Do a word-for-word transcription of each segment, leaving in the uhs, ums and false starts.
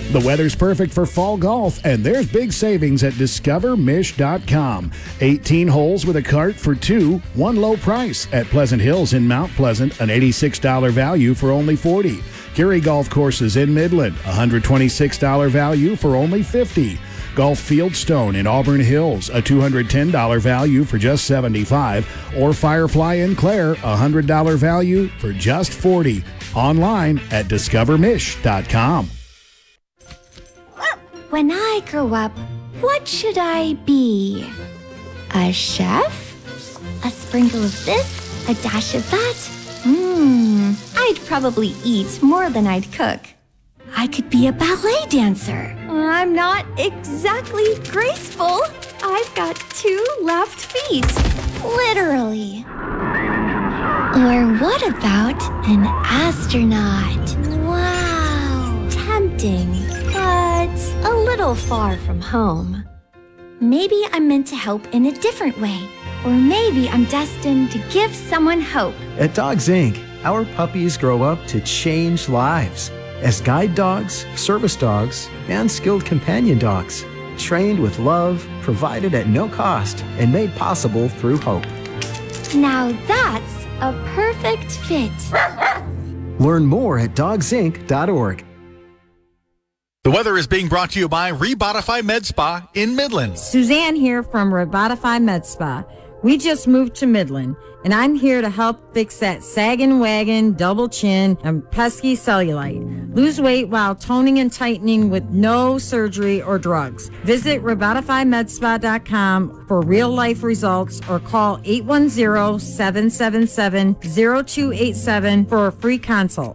The weather's perfect for fall golf, and there's big savings at discover mish dot com. eighteen holes with a cart for two, one low price at Pleasant Hills in Mount Pleasant, an eighty-six dollars value for only forty dollars. Curie Golf Courses in Midland, one hundred twenty-six dollars value for only fifty dollars. Golf Fieldstone in Auburn Hills, a two hundred ten dollars value for just seventy-five dollars. Or Firefly in Clare, a one hundred dollars value for just forty dollars. Online at discover mish dot com. When I grow up, what should I be? A chef? A sprinkle of this? A dash of that? Mmm, I'd probably eat more than I'd cook. I could be a ballet dancer. I'm not exactly graceful. I've got two left feet. Literally. Or what about an astronaut? Wow, tempting, but a little far from home. Maybe I'm meant to help in a different way. Or maybe I'm destined to give someone hope. At Dogs Incorporated, our puppies grow up to change lives as guide dogs, service dogs, and skilled companion dogs, trained with love, provided at no cost, and made possible through hope. Now that's a perfect fit. Learn more at dogs inc dot org. The weather is being brought to you by Rebotify Med Spa in Midland. Suzanne here from Rebotify Med Spa. We just moved to Midland, and I'm here to help fix that sagging wagon, double chin, and pesky cellulite. Lose weight while toning and tightening with no surgery or drugs. Visit robotify med spa dot com for real-life results or call eight one zero, seven seven seven, zero two eight seven for a free consult.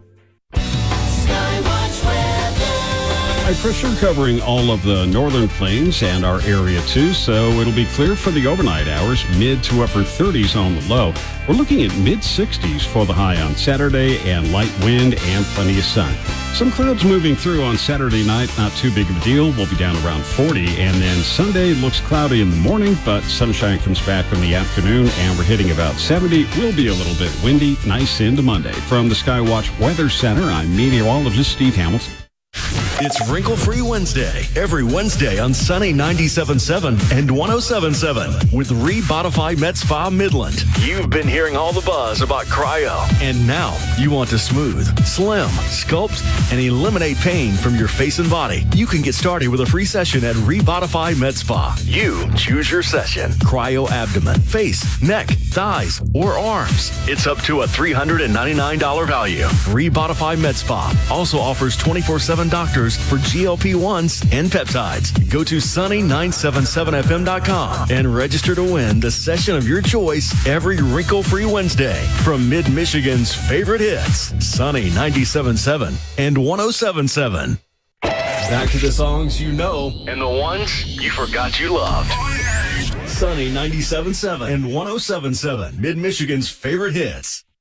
High pressure covering all of the northern plains and our area too, so it'll be clear for the overnight hours, mid to upper thirties on the low. We're looking at mid sixties for the high on Saturday and light wind and plenty of sun. Some clouds moving through on Saturday night, not too big of a deal. We'll be down around forty, and then Sunday looks cloudy in the morning, but sunshine comes back in the afternoon, and we're hitting about seventy. Will be a little bit windy, nice into Monday. From the Skywatch Weather Center, I'm meteorologist Steve Hamilton. It's Wrinkle-Free Wednesday, every Wednesday on Sunny ninety-seven point seven and one oh seven point seven with Rebotify Med Spa Midland. You've been hearing all the buzz about cryo, and now you want to smooth, slim, sculpt, and eliminate pain from your face and body. You can get started with a free session at Rebotify Med Spa. You choose your session. Cryo abdomen, face, neck, thighs, or arms. It's up to a three hundred ninety-nine dollars value. Rebotify Med Spa also offers twenty-four seven doctors for G L P ones and peptides. Go to sunny nine seven seven f m dot com and register to win the session of your choice every Wrinkle-Free Wednesday from Mid-Michigan's favorite hits, Sunny ninety-seven point seven and one oh seven point seven. Back to the songs you know and the ones you forgot you loved. Sunny ninety-seven point seven and one oh seven point seven, Mid-Michigan's favorite hits.